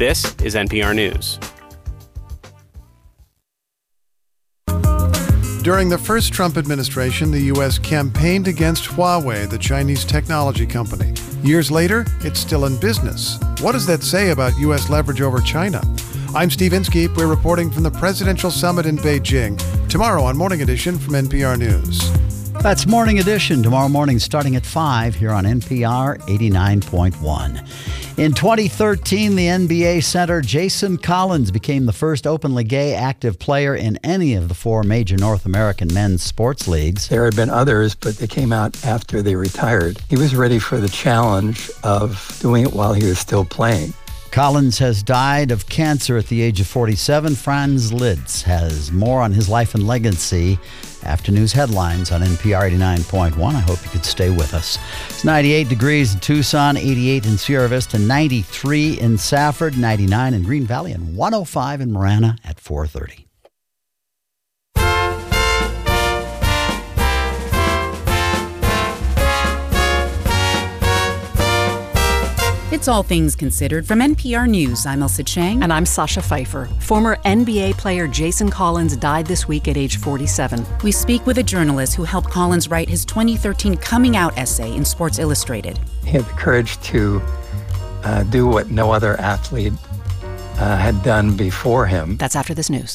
This is NPR News. During the first Trump administration, the U.S. campaigned against Huawei, the Chinese technology company. Years later, it's still in business. What does that say about U.S. leverage over China? I'm Steve Inskeep. We're reporting from the Presidential Summit in Beijing. Tomorrow on Morning Edition from NPR News. That's Morning Edition, tomorrow morning starting at 5 here on NPR 89.1. In 2013, the NBA center Jason Collins became the first openly gay active player in any of the four major North American men's sports leagues. There had been others, but they came out after they retired. He was ready for the challenge of doing it while he was still playing. Collins has died of cancer at the age of 47. Franz Litz has more on his life and legacy after news headlines on NPR 89.1. I hope you could stay with us. It's 98 degrees in Tucson, 88 in Sierra Vista, 93 in Safford, 99 in Green Valley, and 105 in Marana at 4:30. It's All Things Considered from NPR News. I'm Elsa Chang. And I'm Sasha Pfeiffer. Former NBA player Jason Collins died this week at age 47. We speak with a journalist who helped Collins write his 2013 coming out essay in Sports Illustrated. He had the courage to do what no other athlete had done before him. That's after this news.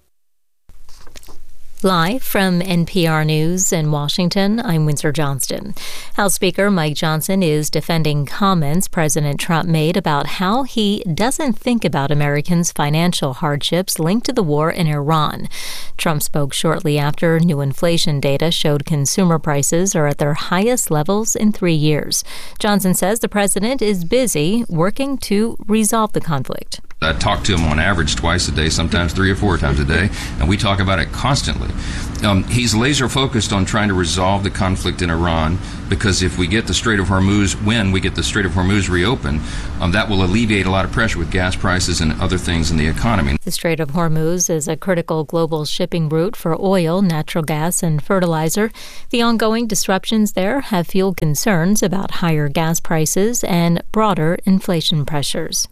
Live from NPR News in Washington, I'm Windsor Johnston. House Speaker Mike Johnson is defending comments President Trump made about how he doesn't think about Americans' financial hardships linked to the war in Iran. Trump spoke shortly after new inflation data showed consumer prices are at their highest levels in 3 years. Johnson says the president is busy working to resolve the conflict. I talk to him on average twice a day, sometimes 3 or 4 times a day, and we talk about it constantly. He's laser focused on trying to resolve the conflict in Iran, because if we get the Strait of Hormuz, when we get the Strait of Hormuz reopened, that will alleviate a lot of pressure with gas prices and other things in the economy. The Strait of Hormuz is a critical global shipping route for oil, natural gas, and fertilizer. The ongoing disruptions there have fueled concerns about higher gas prices and broader inflation pressures.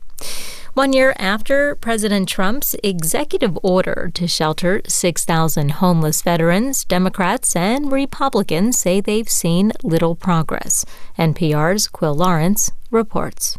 1 year after President Trump's executive order to shelter 6,000 homeless veterans, Democrats and Republicans say they've seen little progress. NPR's Quill Lawrence reports.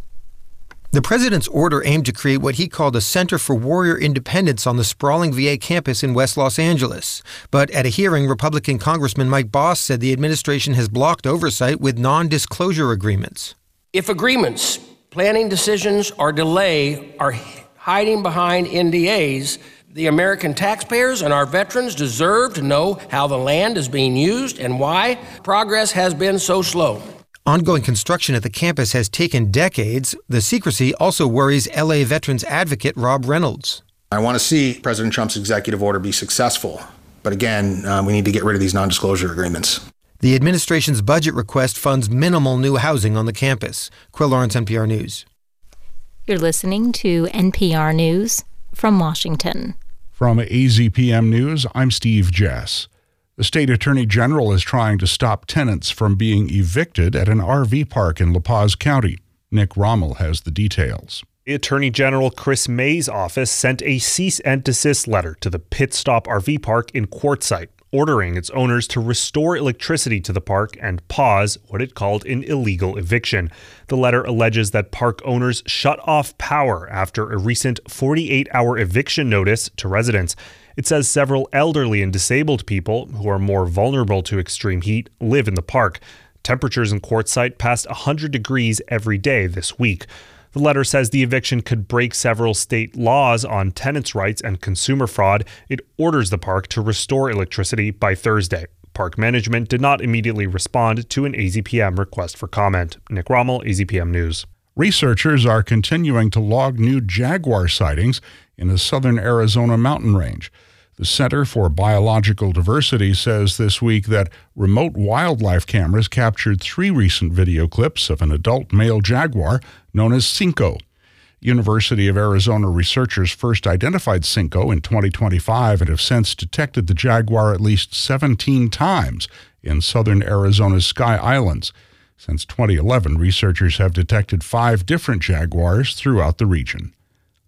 The president's order aimed to create what he called a Center for Warrior Independence on the sprawling VA campus in West Los Angeles. But at a hearing, Republican Congressman Mike Boss said the administration has blocked oversight with non-disclosure agreements. If agreements, planning decisions, or delay are hiding behind NDAs, the American taxpayers and our veterans deserve to know how the land is being used and why progress has been so slow. Ongoing construction at the campus has taken decades. The secrecy also worries LA veterans advocate Rob Reynolds. I want to see President Trump's executive order be successful. But again, we need to get rid of these non-disclosure agreements. The administration's budget request funds minimal new housing on the campus. Quill Lawrence, NPR News. You're listening to NPR News from Washington. From AZPM News, I'm Steve Jess. The state attorney general is trying to stop tenants from being evicted at an RV park in La Paz County. Nick Rommel has the details. The Attorney General Chris May's office sent a cease and desist letter to the Pit Stop RV Park in Quartzsite, ordering its owners to restore electricity to the park and pause what it called an illegal eviction. The letter alleges that park owners shut off power after a recent 48-hour eviction notice to residents. It says several elderly and disabled people who are more vulnerable to extreme heat live in the park. Temperatures in Quartzsite passed 100 degrees every day this week. The letter says the eviction could break several state laws on tenants' rights and consumer fraud. It orders the park to restore electricity by Thursday. Park management did not immediately respond to an AZPM request for comment. Nick Rommel, AZPM News. Researchers are continuing to log new jaguar sightings in the southern Arizona mountain range. The Center for Biological Diversity says this week that remote wildlife cameras captured 3 recent video clips of an adult male jaguar known as Cinco. University of Arizona researchers first identified Cinco in 2025 and have since detected the jaguar at least 17 times in southern Arizona's Sky Islands. Since 2011, researchers have detected 5 different jaguars throughout the region.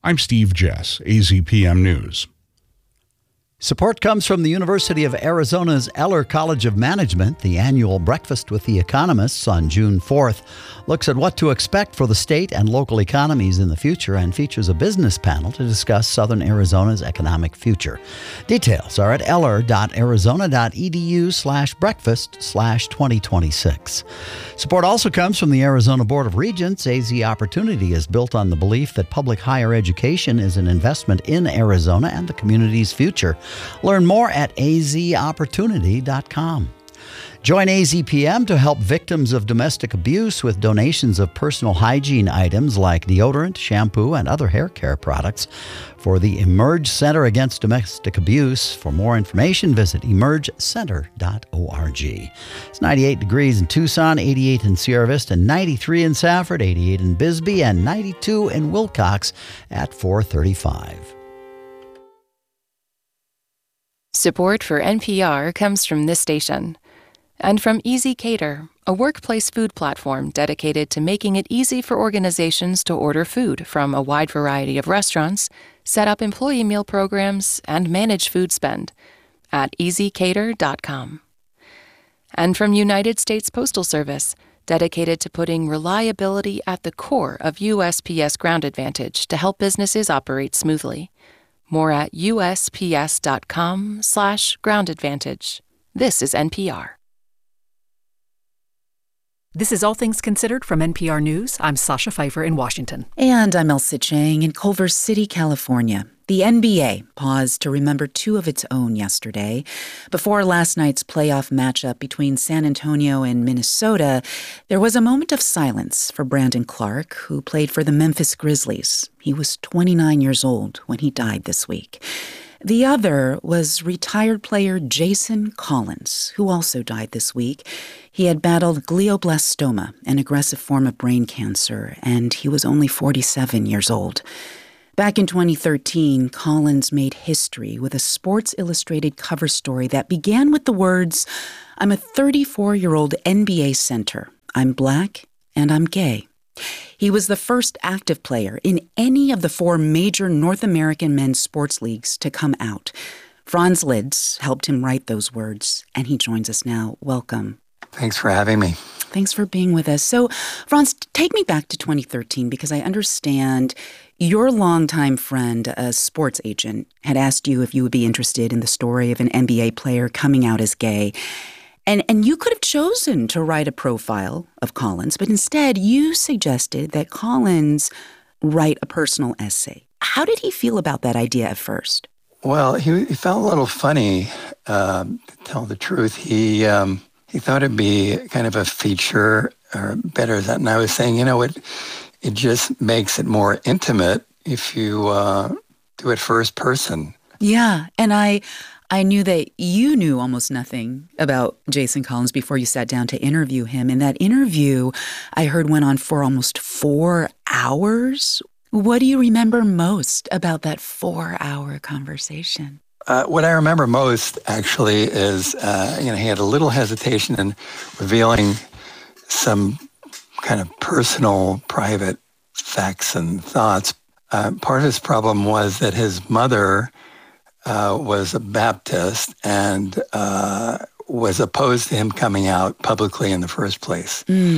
I'm Steve Jess, AZPM News. Support comes from the University of Arizona's Eller College of Management. The annual Breakfast with the Economists on June 4th looks at what to expect for the state and local economies in the future and features a business panel to discuss Southern Arizona's economic future. Details are at eller.arizona.edu/breakfast/2026. Support also comes from the Arizona Board of Regents. AZ Opportunity is built on the belief that public higher education is an investment in Arizona and the community's future. Learn more at azopportunity.com. Join AZPM to help victims of domestic abuse with donations of personal hygiene items like deodorant, shampoo, and other hair care products for the Emerge Center Against Domestic Abuse. For more information, visit emergecenter.org. It's 98 degrees in Tucson, 88 in Sierra Vista, 93 in Safford, 88 in Bisbee, and 92 in Wilcox at 435. Support for NPR comes from this station and from Easy Cater, a workplace food platform dedicated to making it easy for organizations to order food from a wide variety of restaurants, set up employee meal programs, and manage food spend at easycater.com. And from United States Postal Service, dedicated to putting reliability at the core of USPS Ground Advantage to help businesses operate smoothly. More at usps.com/groundadvantage. This is NPR. This is All Things Considered from NPR News. I'm Sasha Pfeiffer in Washington. And I'm Elsa Chang in Culver City, California. The NBA paused to remember two of its own yesterday. Before last night's playoff matchup between San Antonio and Minnesota, there was a moment of silence for Brandon Clark, who played for the Memphis Grizzlies. He was 29 years old when he died this week. The other was retired player Jason Collins, who also died this week. He had battled glioblastoma, an aggressive form of brain cancer, and he was only 47 years old. Back in 2013, Collins made history with a Sports Illustrated cover story that began with the words, "I'm a 34-year-old NBA center. I'm black and I'm gay." He was the first active player in any of the four major North American men's sports leagues to come out. Franz Lids helped him write those words, and he joins us now. Welcome. Thanks for having me. Thanks for being with us. So, Franz, take me back to 2013, because I understand your longtime friend, a sports agent, had asked you if you would be interested in the story of an NBA player coming out as gay. And you could have chosen to write a profile of Collins, but instead you suggested that Collins write a personal essay. How did he feel about that idea at first? Well, he felt a little funny, to tell the truth. He thought it'd be kind of a feature, or better than I was saying, it just makes it more intimate if you do it first person. Yeah, and I knew that you knew almost nothing about Jason Collins before you sat down to interview him. And that interview, I heard, went on for almost 4 hours. What do you remember most about that 4-hour conversation? What I remember most, actually, is he had a little hesitation in revealing some kind of personal, private facts and thoughts. Part of his problem was that his mother was a Baptist and was opposed to him coming out publicly in the first place.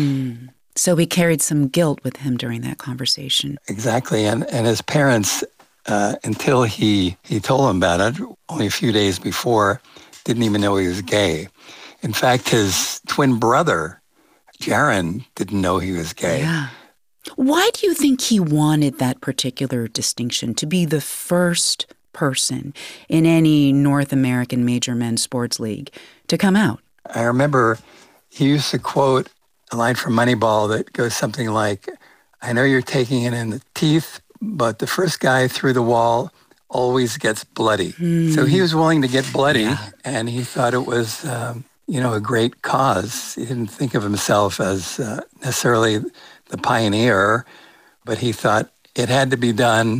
So he carried some guilt with him during that conversation. Exactly. And his parents, until he told them about it, only a few days before, didn't even know he was gay. In fact, his twin brother, Jaron, didn't know he was gay. Yeah. Why do you think he wanted that particular distinction, to be the first person in any North American major men's sports league to come out? I remember he used to quote a line from Moneyball that goes something like, "I know you're taking it in the teeth, but the first guy through the wall always gets bloody." So he was willing to get bloody, and he thought it was, a great cause. He didn't think of himself as necessarily the pioneer, but he thought it had to be done.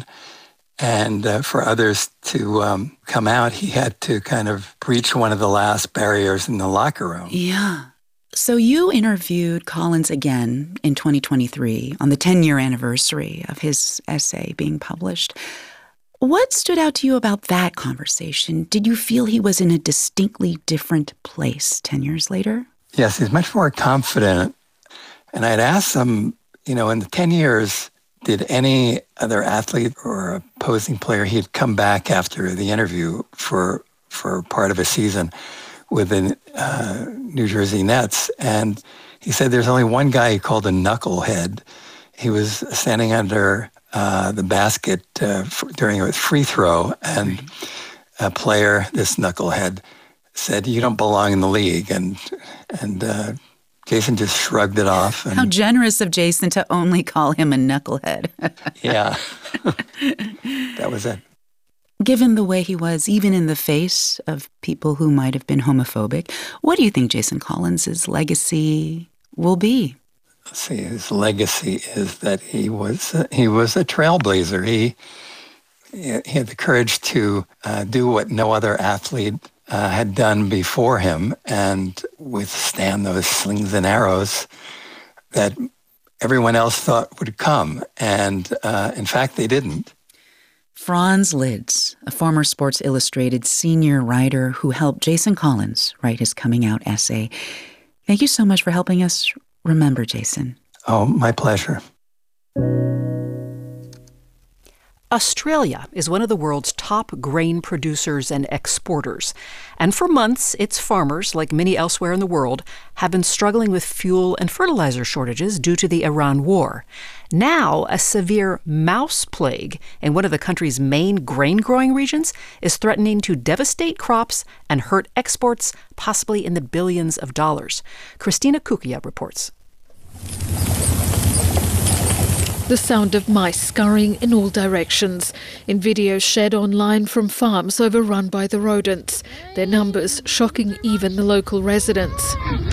And for others to come out, he had to kind of breach one of the last barriers in the locker room. Yeah. So you interviewed Collins again in 2023 on the 10-year anniversary of his essay being published. What stood out to you about that conversation? Did you feel he was in a distinctly different place 10 years later? Yes, he's much more confident. And I'd asked him, in the 10 years, did any other athlete or opposing player, he'd come back after the interview for part of a season with the New Jersey Nets. And he said there's only one guy he called a knucklehead. He was standing under the basket during a free throw, and a player, this knucklehead, said, "You don't belong in the league." And Jason just shrugged it off. And, how generous of Jason to only call him a knucklehead. Yeah, that was it. Given the way he was, even in the face of people who might have been homophobic, what do you think Jason Collins' legacy will be? Let's see, his legacy is that he was a trailblazer. He had the courage to do what no other athlete had done before him and withstand those slings and arrows that everyone else thought would come. And in fact, they didn't. Franz Lids, a former Sports Illustrated senior writer who helped Jason Collins write his coming out essay. Thank you so much for helping us remember Jason. Oh, my pleasure. Australia is one of the world's top grain producers and exporters. And for months, its farmers, like many elsewhere in the world, have been struggling with fuel and fertilizer shortages due to the Iran war. Now, a severe mouse plague in one of the country's main grain-growing regions is threatening to devastate crops and hurt exports, possibly in the billions of dollars. Christina Kukia reports. The sound of mice scurrying in all directions in videos shared online from farms overrun by the rodents, their numbers shocking even the local residents.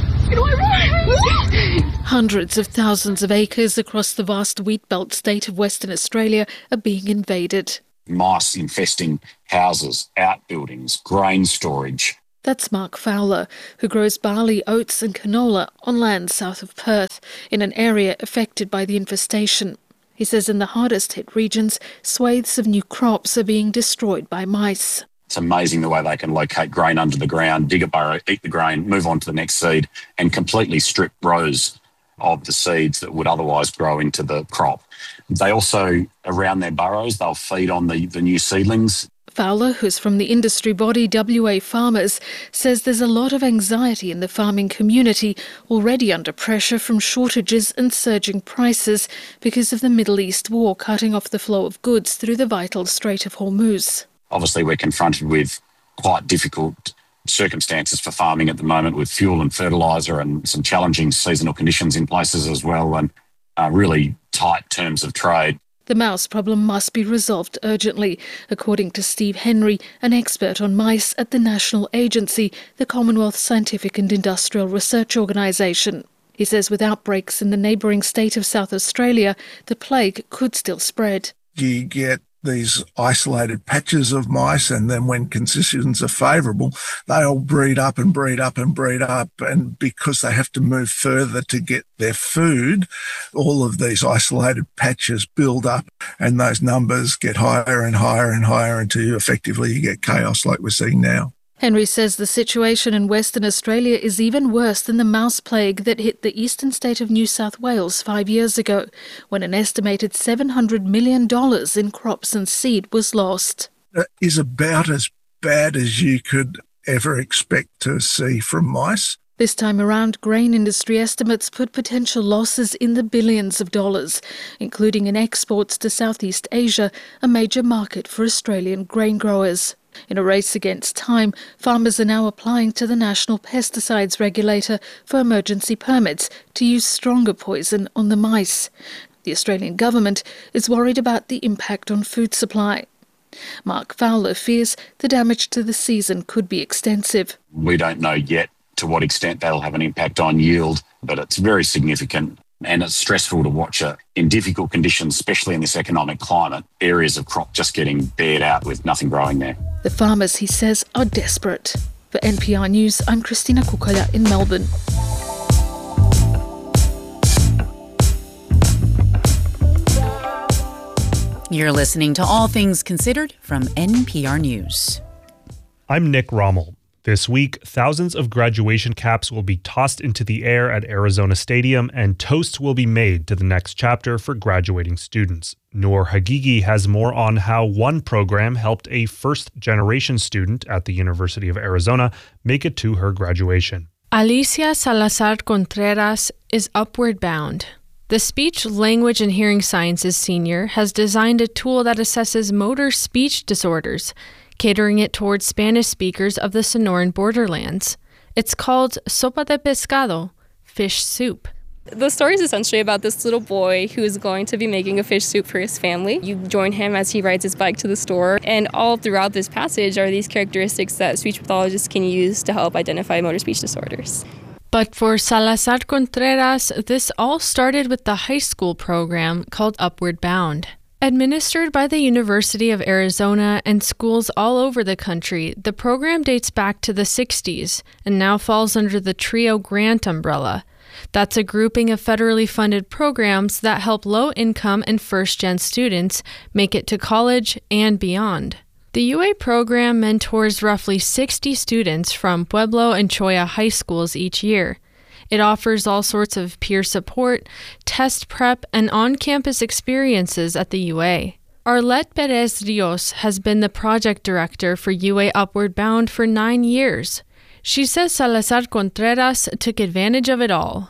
Hundreds of thousands of acres across the vast wheat belt state of Western Australia are being invaded. Mice infesting houses, outbuildings, grain storage. That's Mark Fowler, who grows barley, oats and canola on land south of Perth, in an area affected by the infestation. He says in the hardest-hit regions, swathes of new crops are being destroyed by mice. It's amazing the way they can locate grain under the ground, dig a burrow, eat the grain, move on to the next seed, and completely strip rows of the seeds that would otherwise grow into the crop. They also, around their burrows, they'll feed on the new seedlings. Fowler, who's from the industry body WA Farmers, says there's a lot of anxiety in the farming community, already under pressure from shortages and surging prices because of the Middle East war cutting off the flow of goods through the vital Strait of Hormuz. Obviously, we're confronted with quite difficult circumstances for farming at the moment, with fuel and fertiliser and some challenging seasonal conditions in places as well, and really tight terms of trade. The mouse problem must be resolved urgently, according to Steve Henry, an expert on mice at the National Agency, the Commonwealth Scientific and Industrial Research Organisation. He says with outbreaks in the neighbouring state of South Australia, the plague could still spread. You get these isolated patches of mice, and then when conditions are favourable, they all breed up and breed up and breed up. And because they have to move further to get their food, all of these isolated patches build up, and those numbers get higher and higher and higher until effectively you get chaos like we're seeing now. Henry says the situation in Western Australia is even worse than the mouse plague that hit the eastern state of New South Wales 5 years ago, when an estimated $700 million in crops and seed was lost. It is about as bad as you could ever expect to see from mice. This time around, grain industry estimates put potential losses in the billions of dollars, including in exports to Southeast Asia, a major market for Australian grain growers. In a race against time, farmers are now applying to the National Pesticides Regulator for emergency permits to use stronger poison on the mice. The Australian government is worried about the impact on food supply. Mark Fowler fears the damage to the season could be extensive. We don't know yet to what extent that'll have an impact on yield, but it's very significant. And it's stressful to watch it in difficult conditions, especially in this economic climate, areas of crop just getting bared out with nothing growing there. The farmers, he says, are desperate. For NPR News, I'm Christina Kukoya in Melbourne. You're listening to All Things Considered from NPR News. I'm Nick Rommel. This week, thousands of graduation caps will be tossed into the air at Arizona Stadium, and toasts will be made to the next chapter for graduating students. Noor Hagigi has more on how one program helped a first-generation student at the University of Arizona make it to her graduation. Alicia Salazar Contreras is Upward Bound. The Speech, Language, and Hearing Sciences senior has designed a tool that assesses motor speech disorders, catering it towards Spanish speakers of the Sonoran borderlands. It's called Sopa de Pescado, fish soup. The story is essentially about this little boy who is going to be making a fish soup for his family. You join him as he rides his bike to the store, and all throughout this passage are these characteristics that speech pathologists can use to help identify motor speech disorders. But for Salazar Contreras, this all started with the high school program called Upward Bound. Administered by the University of Arizona and schools all over the country, the program dates back to the 60s and now falls under the TRIO grant umbrella. That's a grouping of federally funded programs that help low-income and first-gen students make it to college and beyond. The UA program mentors roughly 60 students from Pueblo and Choya high schools each year. It offers all sorts of peer support, test prep, and on-campus experiences at the UA. Arlette Perez Rios has been the project director for UA Upward Bound for 9 years. She says Salazar Contreras took advantage of it all.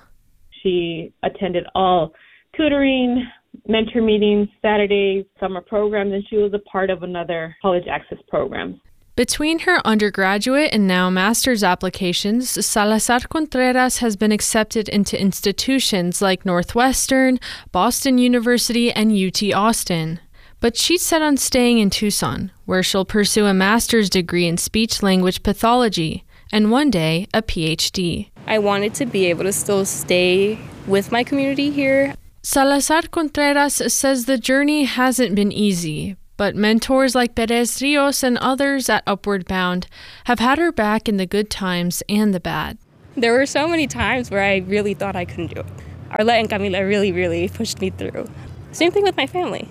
She attended all tutoring, mentor meetings, Saturdays, summer programs, and she was a part of another college access program. Between her undergraduate and now master's applications, Salazar Contreras has been accepted into institutions like Northwestern, Boston University, and UT Austin. But she's set on staying in Tucson, where she'll pursue a master's degree in speech-language pathology, and one day, a PhD. I wanted to be able to still stay with my community here. Salazar Contreras says the journey hasn't been easy, but mentors like Perez Rios and others at Upward Bound have had her back in the good times and the bad. There were so many times where I really thought I couldn't do it. Arlette and Camila really pushed me through. Same thing with my family.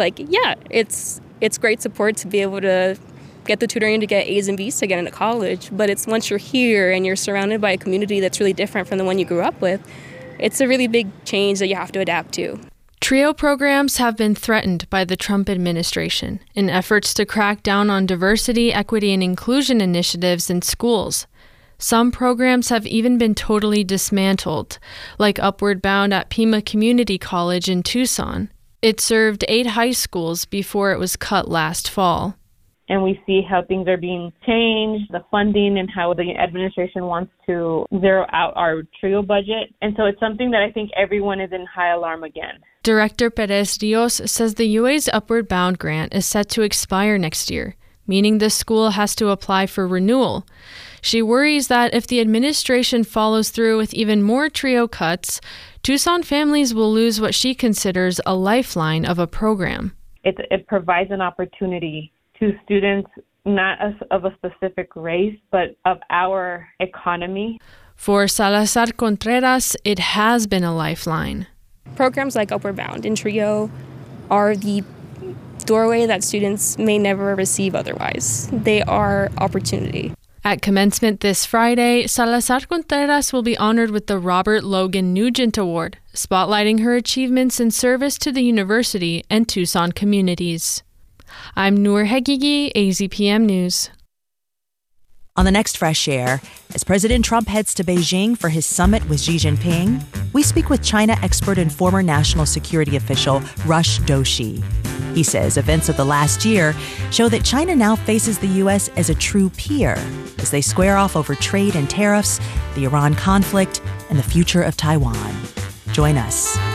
It's great support to be able to get the tutoring to get A's and B's to get into college, but it's once you're here and you're surrounded by a community that's really different from the one you grew up with, it's a really big change that you have to adapt to. TRIO programs have been threatened by the Trump administration in efforts to crack down on diversity, equity, and inclusion initiatives in schools. Some programs have even been totally dismantled, like Upward Bound at Pima Community College in Tucson. It served 8 high schools before it was cut last fall. And we see how things are being changed, the funding, and how the administration wants to zero out our TRIO budget. And so it's something that I think everyone is in high alarm again. Director Perez Rios says the UA's Upward Bound grant is set to expire next year, meaning the school has to apply for renewal. She worries that if the administration follows through with even more TRIO cuts, Tucson families will lose what she considers a lifeline of a program. It provides an opportunity to students, not of a specific race, but of our economy. For Salazar Contreras, it has been a lifeline. Programs like Upward Bound and TRIO are the doorway that students may never receive otherwise. They are opportunity. At commencement this Friday, Salazar Contreras will be honored with the Robert Logan Nugent Award, spotlighting her achievements in service to the university and Tucson communities. I'm Noor Hagigi, AZPM News. On the next Fresh Air, as President Trump heads to Beijing for his summit with Xi Jinping, we speak with China expert and former national security official Rush Doshi. He says events of the last year show that China now faces the U.S. as a true peer as they square off over trade and tariffs, the Iran conflict, and the future of Taiwan. Join us.